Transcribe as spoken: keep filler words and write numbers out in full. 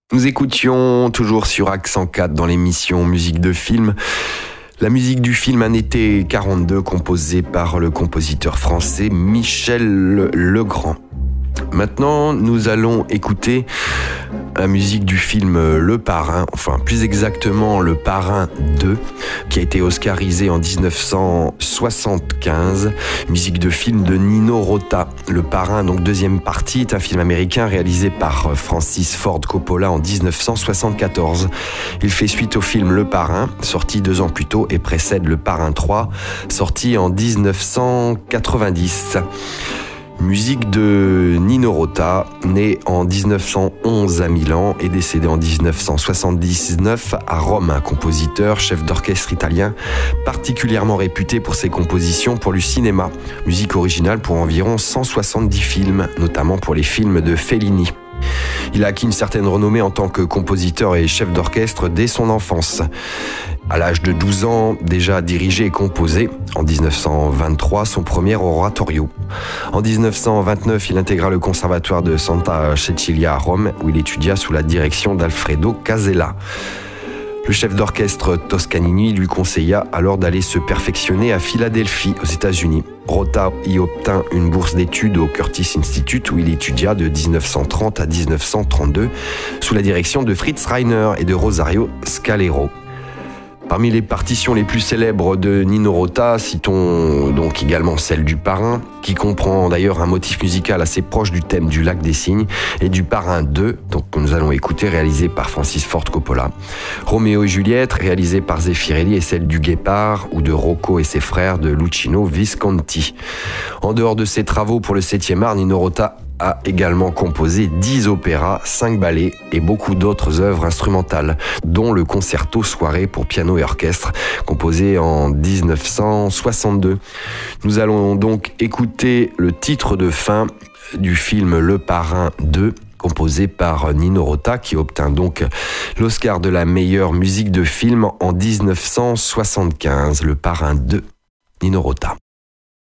Nous écoutions toujours sur Accent quatre dans l'émission Musique de film. La musique du film Un été quarante-deux, composée par le compositeur français Michel Legrand. Maintenant, nous allons écouter la musique du film Le Parrain, enfin plus exactement Le Parrain deux, qui a été oscarisé en dix-neuf cent soixante-quinze, musique de film de Nino Rota. Le Parrain, donc deuxième partie, est un film américain réalisé par Francis Ford Coppola en dix-neuf cent soixante-quatorze. Il fait suite au film Le Parrain, sorti deux ans plus tôt, et précède Le Parrain trois, sorti en dix-neuf cent quatre-vingt-dix. Musique de Nino Rota, né en dix-neuf cent onze à Milan et décédé en dix-neuf cent soixante-dix-neuf à Rome, un compositeur, chef d'orchestre italien, particulièrement réputé pour ses compositions pour le cinéma. Musique originale pour environ cent soixante-dix films, notamment pour les films de Fellini. Il a acquis une certaine renommée en tant que compositeur et chef d'orchestre dès son enfance. À l'âge de douze ans, déjà dirigé et composé, en dix-neuf cent vingt-trois, son premier oratorio. En dix-neuf cent vingt-neuf, il intégra le conservatoire de Santa Cecilia à Rome, où il étudia sous la direction d'Alfredo Casella. Le chef d'orchestre Toscanini lui conseilla alors d'aller se perfectionner à Philadelphie, aux États-Unis. Rota y obtint une bourse d'études au Curtis Institute, où il étudia de dix-neuf cent trente à dix-neuf cent trente-deux, sous la direction de Fritz Reiner et de Rosario Scalero. Parmi les partitions les plus célèbres de Nino Rota, citons donc également celle du Parrain, qui comprend d'ailleurs un motif musical assez proche du thème du Lac des Cygnes, et du Parrain deux, donc, que nous allons écouter, réalisé par Francis Ford Coppola. Roméo et Juliette, réalisé par Zeffirelli, et celle du Guépard, ou de Rocco et ses frères, de Luchino Visconti. En dehors de ses travaux pour le septième art, Nino Rota a également composé dix opéras, cinq ballets et beaucoup d'autres œuvres instrumentales, dont le concerto soirée pour piano et orchestre, composé en dix-neuf cent soixante-deux. Nous allons donc écouter le titre de fin du film Le Parrain deux, composé par Nino Rota, qui obtint donc l'Oscar de la meilleure musique de film en dix-neuf cent soixante-quinze. Le Parrain deux, Nino Rota.